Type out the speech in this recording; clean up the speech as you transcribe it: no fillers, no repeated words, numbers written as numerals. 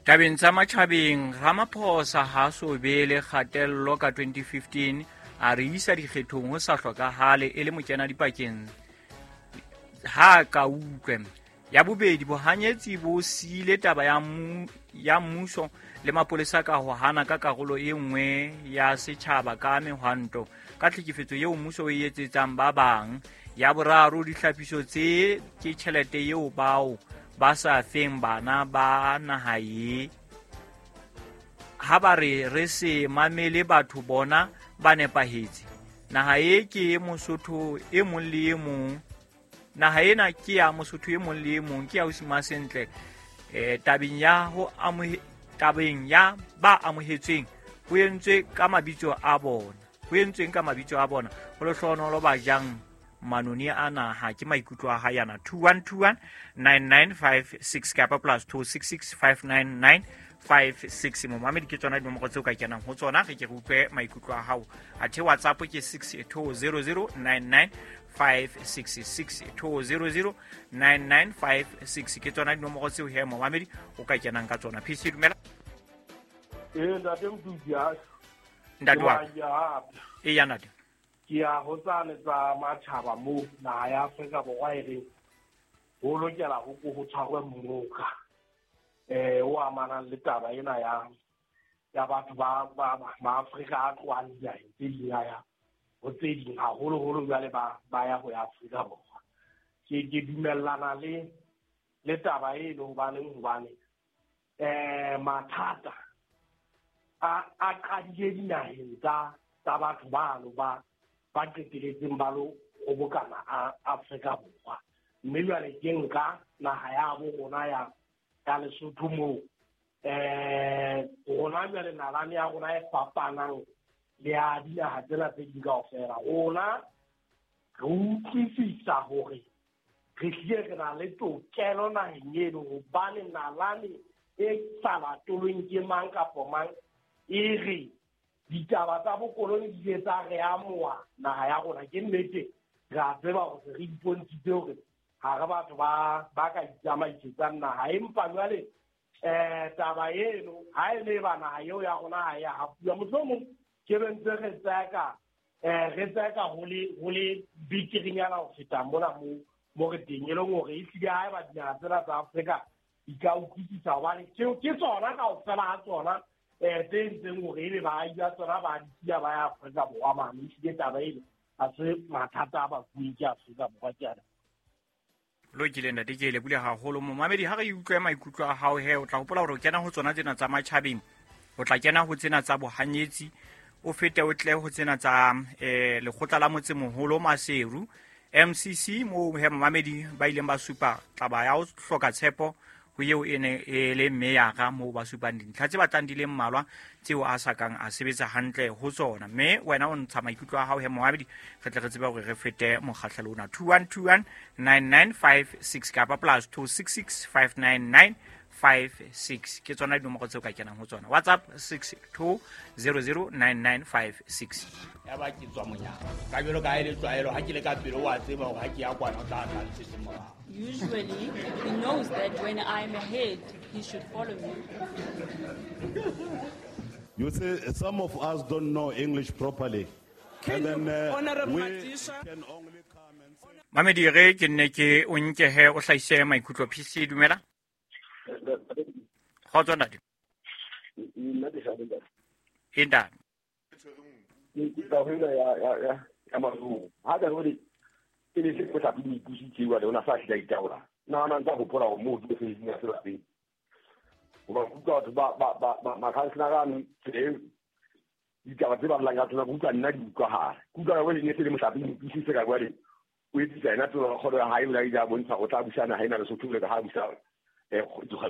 Tabeng tsa matjhabeng, Ramaphosa ha so be le kgatello ka 2015 a re isa dikgethong ho sa hlokahale e le mokenadipakeng ha ka utlwe. Ya bobedi, bohanyetsi bo siile taba ya mmuso le mapolesa ka ho hana ka karolo e nngwe ya setjhaba ka mehwanto ka tlhekefetso eo mmuso o etsetsang ba bang. Ya boraro, dihlapiso tse ke tjhelete eo bao ba sa feng bana ba naha ye. Ha ba re se mamele batho bona ba nepahetse. Naha ye ke Mosotho e mong le e mong. Naha ena ke ya Mosotho e mong le e mong, ke ya ho sima sentle. Tabeng ya ba amohetsweng ho entswe ka mabitso a bona. Ho entsweng ka mabitso a bona. Ho lehlohonolo ba jang manoni a naha ke maikutlo a ha yana. 2121 9956 kapa +266 599 56. Momamedi ke tsona dinomoro tseo ka kenang ho tsona re ke re utlwe maikutlo a hao. Athe WhatsApp ke 62009956 62009956 ke tsona dinomoro tseo he Momamedi o ka kenang ka tsona. PC dumela. Ntate Mdudias. Ntate wa. Ya ntate. Ke a hotsane tsa matjhaba mo naha ya Afrika Borwa e reng ho lokela ho tshwarwe mmoka o amanang le taba ena ya batho ba Afrika a tloang dinaheng tse ding ya ho tse ding haholoholo jwale ba ya ho ya Afrika Borwa. Ke dumellana le taba e le hobane mathata a qadile dinaheng tsa batho bano ba qeteletseng ba lo go bokana a Afrika Borwa. Mme jwale ke nka naha ya bo rona ya Lesotho moo rona jwale nalane ya rona e fapanang le ya dinaha tsena tse ding kaofela. Rona re utlwisisa hore re hlile re na le tokelo naheng eno hobane nalane e sa latolweng ke mang kapa mang e re ditaba tsa bokoloni di etsa re amoa naha ya rona. Ke nnete re a tseba hore re ipontshitse hore ha re batho ba ka itsamaisetsang naha, empa jwale taba eno ha e le ba naha eo ya rona ha ya hapuwa mohlomong ke bentse re tseka ho le bikirinyana ho feta mona mo re teng e leng hore e hlile ha e ba dinaha tsena tsa Afrika di ka utlwisisa hobane ke tsona kaofela ha tsona tse ntseng hore ebe baahi ba tsona ba ditia ba ya Afrika Borwa mane. Ehlile taba eno ha se mathata a ba bueng ke Afrika Borwa ke ana. Lokile ntate ke lebile haholo Momamedi. Ha re utlwe maikutlo a hao he o tla hopola hore o kena ho tsona tsena tsa matjhabeng, o tla kena ho tsena tsa bohanyetsi, o fete o tle ho tsena tsa lekgotla la motsemoholo Maseru MCC mo he Momamedi ba ileng ba supa taba ya ho hloka tshepo ho eo e ne e le meyara mo ba supang dintlha tse batlang di le mmalwa tseo a sa kang a sebetsa hantle ho tsona. Mme wena o ntsha maikutlo a hao he Momamedi re tle re tsebe hore re fete mokgahlelo ona. 2121 9956 kapa +266 599 56 ke tsona dinomoro tseo ka kenang ho tsona. WhatsApp 62009956. Ya ba ke tswa monyaka ka jelo ka ile tswaelo ha ke le ka pelo wa tseba hore ha ke ya kwana o tla tla le sesemora. Usually, he knows that when I'm ahead, he should follow me. You see, some of us don't know English properly. Can and then Honorable we Madisha, can only come and say... Mamedi re ke nne ke o nke he o hlaise maikutlo. PC dumela. Khotso ntate. Inda. Ka hona ya maru ha da hore ke le se sa bi busitse wa le ona sa hla itaola na nka go pora mo di se di se la be o ba ku ka ba ka sna ga ni tse di ka ba ba la ga tsona ku ka nna di ka ha ku ka wa le ne se le mo sa bi busitse ka gwa le o itse na to go ha ile ya bontsha o tla busana ha ina le so thule ka ha busa